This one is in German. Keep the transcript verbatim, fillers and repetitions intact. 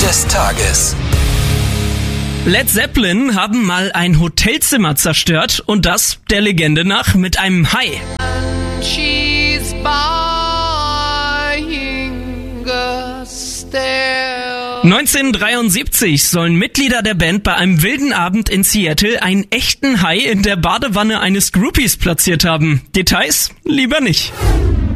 des Tages. Led Zeppelin haben mal ein Hotelzimmer zerstört und das, der Legende nach, mit einem Hai. She's buying a stair. neunzehnhundertdreiundsiebzig sollen Mitglieder der Band bei einem wilden Abend in Seattle einen echten Hai in der Badewanne eines Groupies platziert haben. Details lieber nicht.